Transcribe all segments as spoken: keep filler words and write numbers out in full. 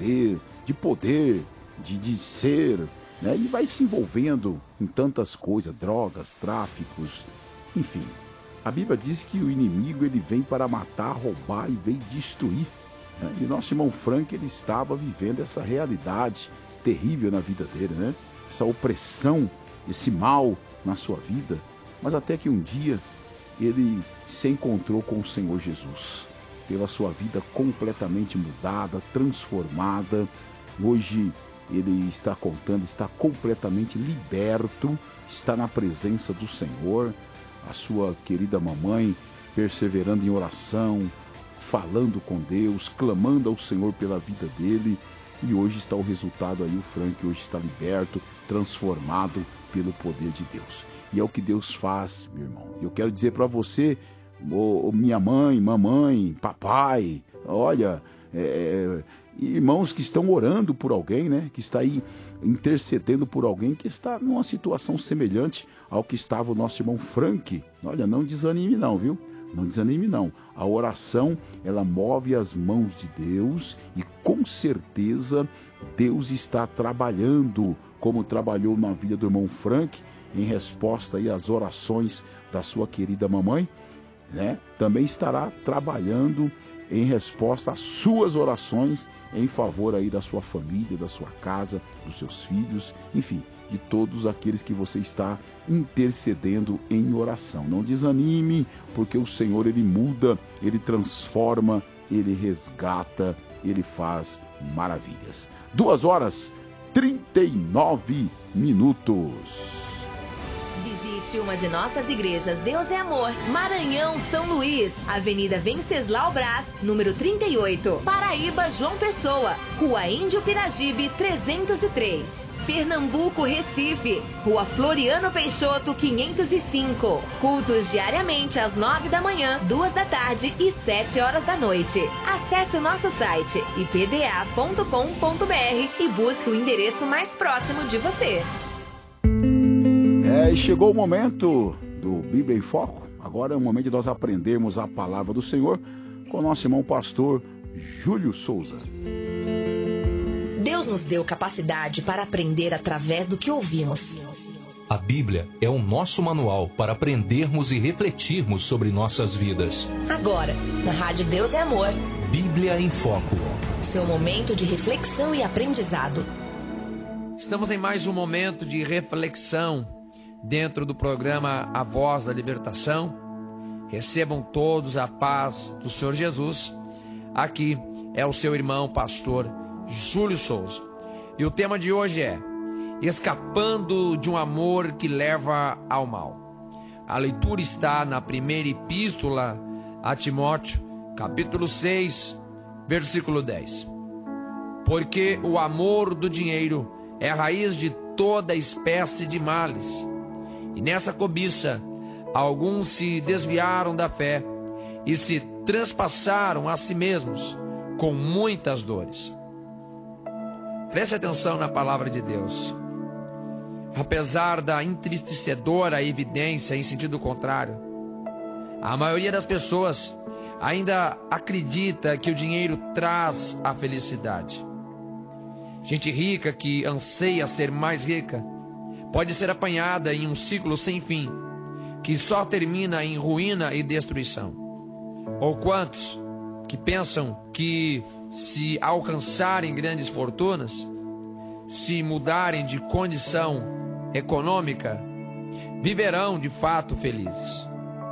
crer, de poder, de, de ser, né? E vai se envolvendo em tantas coisas, drogas, tráficos, enfim. A Bíblia diz que o inimigo ele vem para matar, roubar e vem destruir, né? E nosso irmão Frank ele estava vivendo essa realidade terrível na vida dele, né? Essa opressão, esse mal na sua vida, mas até que um dia ele se encontrou com o Senhor Jesus, teve a sua vida completamente mudada, transformada. Hoje ele está contando, está completamente liberto, está na presença do Senhor. A sua querida mamãe perseverando em oração, falando com Deus, clamando ao Senhor pela vida dele. E hoje está o resultado aí, o Frank hoje está liberto, transformado pelo poder de Deus. E é o que Deus faz, meu irmão. Eu quero dizer para você, oh, minha mãe, mamãe, papai, olha, é, irmãos que estão orando por alguém, né? Que está aí intercedendo por alguém que está numa situação semelhante ao que estava o nosso irmão Frank. Olha, não desanime não, viu? Não desanime não. A oração, ela move as mãos de Deus e com certeza Deus está trabalhando, como trabalhou na vida do irmão Frank, em resposta aí às orações da sua querida mamãe, né? Também estará trabalhando em resposta às suas orações em favor aí da sua família, da sua casa, dos seus filhos, enfim, de todos aqueles que você está intercedendo em oração. Não desanime, porque o Senhor ele muda, ele transforma, ele resgata, ele faz maravilhas. Duas horas, trinta e nove minutos. Visite uma de nossas igrejas Deus é Amor, Maranhão, São Luís, Avenida Venceslau Brás, número trinta e oito, Paraíba, João Pessoa, Rua Índio Piragibe, trezentos e três. Pernambuco, Recife, Rua Floriano Peixoto, quinhentos e cinco. Cultos diariamente às nove da manhã, duas da tarde e sete horas da noite. Acesse o nosso site i p d a ponto com ponto b r e busque o endereço mais próximo de você. É, e chegou o momento do Bíblia em Foco. Agora é o momento de nós aprendermos a palavra do Senhor com o nosso irmão pastor Júlio Souza. Deus nos deu capacidade para aprender através do que ouvimos. A Bíblia é o nosso manual para aprendermos e refletirmos sobre nossas vidas. Agora, na Rádio Deus é Amor, Bíblia em Foco. Seu momento de reflexão e aprendizado. Estamos em mais um momento de reflexão dentro do programa A Voz da Libertação. Recebam todos a paz do Senhor Jesus. Aqui é o seu irmão pastor Júlio Souza. E o tema de hoje é Escapando de um amor que leva ao mal. A leitura está na primeira epístola a Timóteo, capítulo seis, versículo dez. Porque o amor do dinheiro é a raiz de toda espécie de males. E nessa cobiça, alguns se desviaram da fé e se transpassaram a si mesmos com muitas dores. Preste atenção na palavra de Deus. Apesar da entristecedora evidência em sentido contrário, a maioria das pessoas ainda acredita que o dinheiro traz a felicidade. Gente rica que anseia ser mais rica pode ser apanhada em um ciclo sem fim, que só termina em ruína e destruição. Ou quantos que pensam que, se alcançarem grandes fortunas, se mudarem de condição econômica, viverão de fato felizes.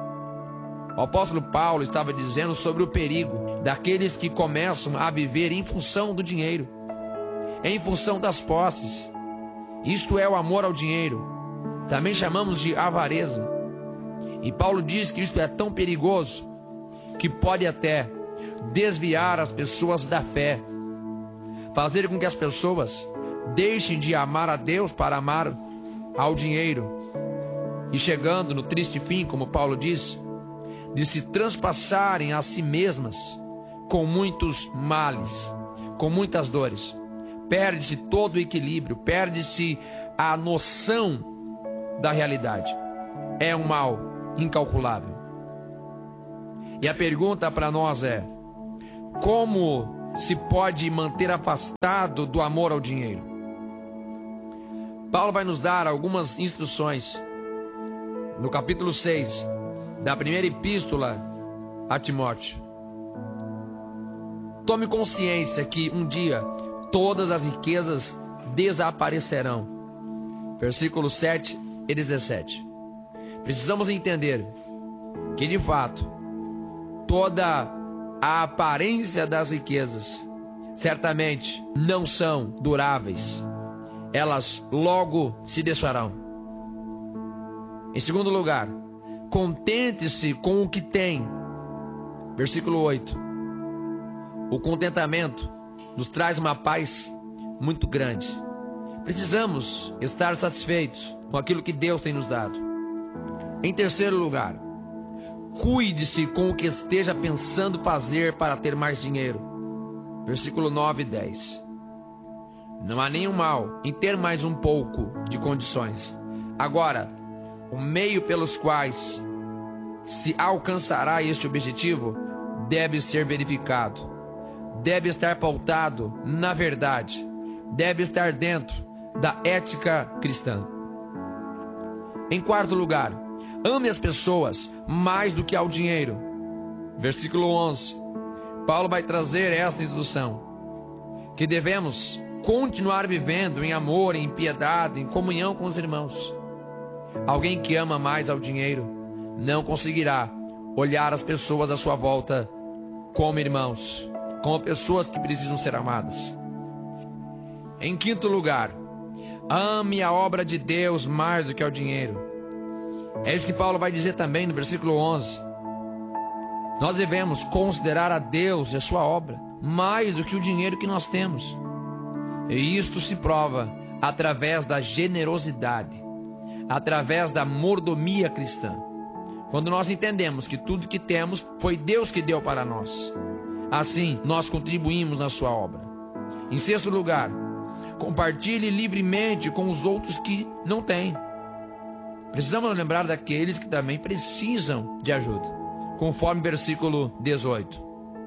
O apóstolo Paulo estava dizendo sobre o perigo daqueles que começam a viver em função do dinheiro, em função das posses. Isto é o amor ao dinheiro. Também chamamos de avareza. E Paulo diz que isto é tão perigoso que pode até desviar as pessoas da fé, fazer com que as pessoas deixem de amar a Deus para amar ao dinheiro, e chegando no triste fim, como Paulo diz, de se transpassarem a si mesmas com muitos males, com muitas dores. Perde-se todo o equilíbrio, perde-se a noção da realidade. É um mal incalculável. E a pergunta para nós é: como se pode manter afastado do amor ao dinheiro? Paulo vai nos dar algumas instruções no capítulo seis da primeira epístola a Timóteo. Tome consciência que um dia todas as riquezas desaparecerão. Versículos sete e dezessete. Precisamos entender que, de fato, toda a aparência das riquezas certamente não são duráveis. Elas logo se desfarão. Em segundo lugar, contente-se com o que tem. Versículo oito. O contentamento nos traz uma paz muito grande. Precisamos estar satisfeitos com aquilo que Deus tem nos dado. Em terceiro lugar, cuide-se com o que esteja pensando fazer para ter mais dinheiro. Versículo nove e dez. Não há nenhum mal em ter mais um pouco de condições. Agora, o meio pelos quais se alcançará este objetivo deve ser verificado. Deve estar pautado na verdade. Deve estar dentro da ética cristã. Em quarto lugar, ame as pessoas mais do que ao dinheiro. Versículo onze. Paulo vai trazer esta instrução: que devemos continuar vivendo em amor, em piedade, em comunhão com os irmãos. Alguém que ama mais ao dinheiro não conseguirá olhar as pessoas à sua volta como irmãos, como pessoas que precisam ser amadas. Em quinto lugar, ame a obra de Deus mais do que ao dinheiro. É isso que Paulo vai dizer também no versículo onze. Nós devemos considerar a Deus e a sua obra mais do que o dinheiro que nós temos. E isto se prova através da generosidade, através da mordomia cristã. Quando nós entendemos que tudo que temos foi Deus que deu para nós, assim nós contribuímos na sua obra. Em sexto lugar, compartilhe livremente com os outros que não têm. Precisamos lembrar daqueles que também precisam de ajuda, conforme versículo dezoito.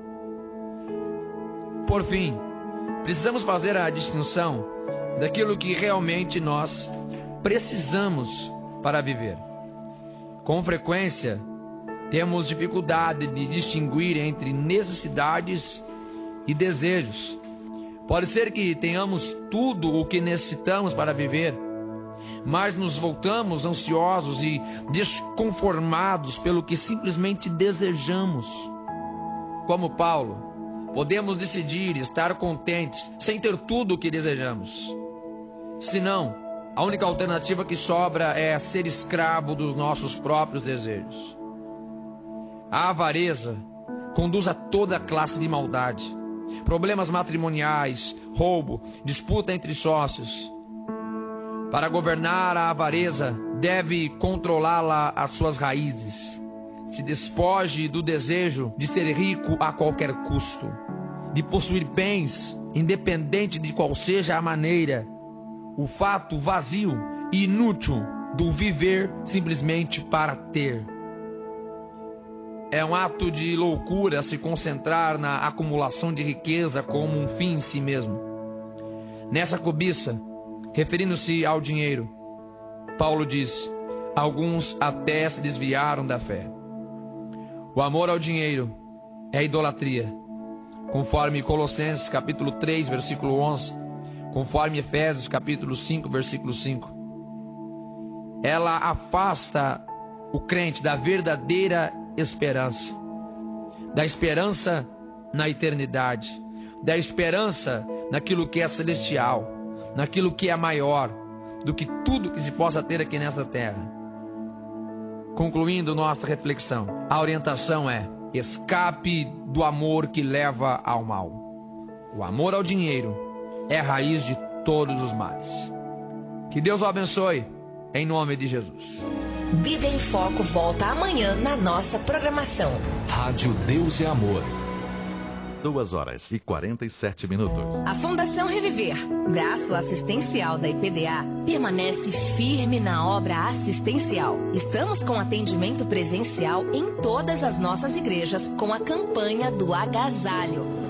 Por fim, precisamos fazer a distinção daquilo que realmente nós precisamos para viver. Com frequência, temos dificuldade de distinguir entre necessidades e desejos. Pode ser que tenhamos tudo o que necessitamos para viver, mas nos voltamos ansiosos e desconformados pelo que simplesmente desejamos. Como Paulo, podemos decidir estar contentes sem ter tudo o que desejamos. Senão, a única alternativa que sobra é ser escravo dos nossos próprios desejos. A avareza conduz a toda classe de maldade. Problemas matrimoniais, roubo, disputa entre sócios. Para governar a avareza, deve controlá-la às suas raízes. Se despoje do desejo de ser rico a qualquer custo, de possuir bens, independente de qual seja a maneira. O fato vazio e inútil do viver simplesmente para ter. É um ato de loucura se concentrar na acumulação de riqueza como um fim em si mesmo. Nessa cobiça, referindo-se ao dinheiro, Paulo diz: alguns até se desviaram da fé. O amor ao dinheiro é idolatria, conforme Colossenses capítulo três, versículo onze, conforme Efésios capítulo cinco, versículo cinco. Ela afasta o crente da verdadeira esperança, da esperança na eternidade, da esperança naquilo que é celestial, naquilo que é maior do que tudo que se possa ter aqui nesta terra. Concluindo nossa reflexão, a orientação é: escape do amor que leva ao mal. O amor ao dinheiro é a raiz de todos os males. Que Deus o abençoe, em nome de Jesus. Bíblia em Foco volta amanhã na nossa programação. Rádio Deus é Amor. duas horas e quarenta e sete minutos. A Fundação Reviver, braço assistencial da I P D A, permanece firme na obra assistencial. Estamos com atendimento presencial em todas as nossas igrejas com a campanha do agasalho.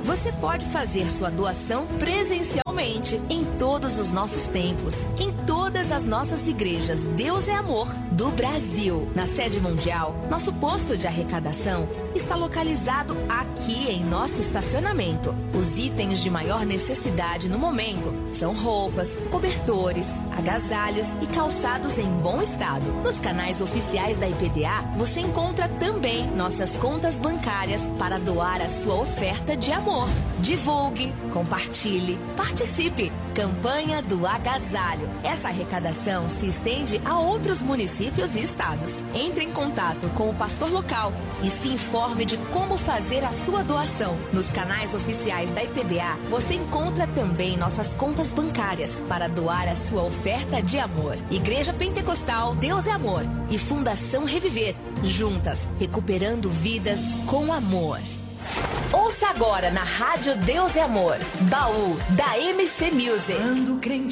Você pode fazer sua doação presencialmente em todos os nossos templos, em todas as nossas igrejas Deus é Amor do Brasil. Na sede mundial, nosso posto de arrecadação está localizado aqui em nosso estacionamento. Os itens de maior necessidade no momento são roupas, cobertores, agasalhos e calçados em bom estado. Nos canais oficiais da I P D A, você encontra também nossas contas bancárias para doar a sua oferta de amor. Divulgue, compartilhe, participe. Campanha do Agasalho. Essa arrecadação se estende a outros municípios e estados. Entre em contato com o pastor local e se informe de como fazer a sua doação. Nos canais oficiais da I P D A, você encontra também nossas contas bancárias para doar a sua oferta de amor. Igreja Pentecostal Deus é Amor e Fundação Reviver, juntas, recuperando vidas com amor. Ouça agora na Rádio Deus é Amor, Baú da M C Music. Quando o crente